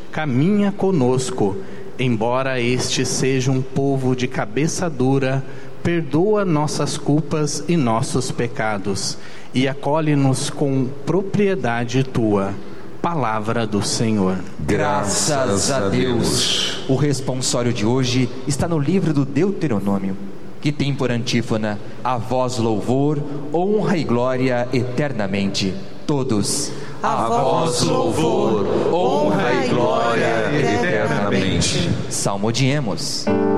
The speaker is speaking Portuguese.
caminha conosco, embora este seja um povo de cabeça dura, perdoa nossas culpas e nossos pecados, e acolhe-nos com propriedade tua. Palavra do Senhor. Graças a Deus. O responsório de hoje está no livro do Deuteronômio, que tem por antífona: a vós louvor, honra e glória eternamente. Todos: a vós louvor, honra e glória eternamente. Salmodiemos.